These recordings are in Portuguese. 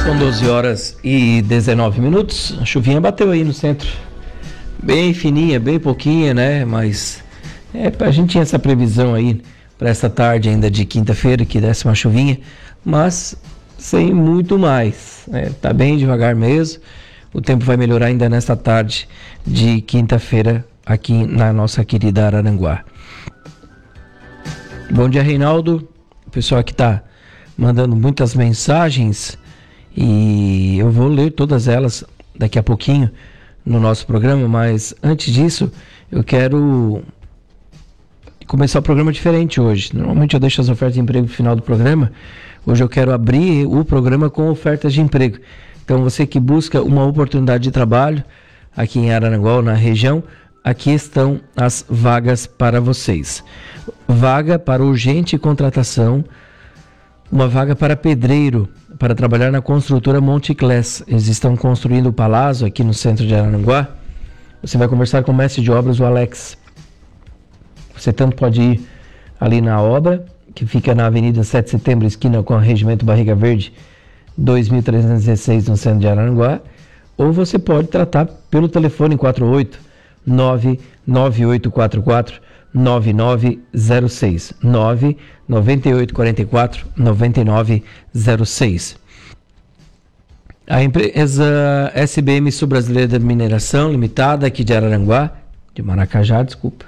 São 12 horas e 19 minutos. A chuvinha bateu aí no centro. Bem fininha, bem pouquinha, né? Mas a gente tinha essa previsão aí para essa tarde ainda de quinta-feira, que desse uma chuvinha, mas sem muito mais, né? Tá bem devagar mesmo. O tempo vai melhorar ainda nesta tarde de quinta-feira aqui na nossa querida Araranguá. Bom dia, Reinaldo. O pessoal aqui tá mandando muitas mensagens e eu vou ler todas elas daqui a pouquinho no nosso programa, mas antes disso eu quero começar o programa diferente hoje. Normalmente eu deixo as ofertas de emprego no final do programa. Hoje eu quero abrir o programa com ofertas de emprego. Então você que busca uma oportunidade de trabalho aqui em Araranguá, na região, aqui estão as vagas para vocês. Vaga para urgente contratação, uma vaga para pedreiro, para trabalhar na construtora Monticlés. Eles estão construindo o Palazzo aqui no centro de Araranguá. Você vai conversar com o mestre de obras, o Alex. Você tanto pode ir ali na obra, que fica na Avenida 7 de Setembro, esquina com a Regimento Barriga Verde, 2316, no centro de Araranguá, ou você pode tratar pelo telefone 48 99844 9906 99844 9906. A empresa SBM Sul Brasileira de Mineração Limitada, aqui de Araranguá, Maracajá,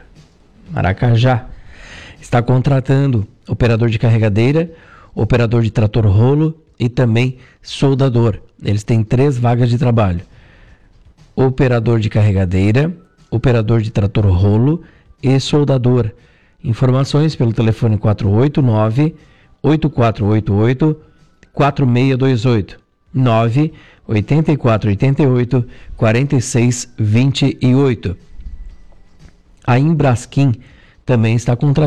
está contratando operador de carregadeira, operador de trator rolo e também soldador. Eles têm 3 vagas de trabalho: operador de carregadeira, operador de trator rolo e soldador. Informações pelo telefone 489-8488-4628 98488-4628. A Embrasquim também está contratando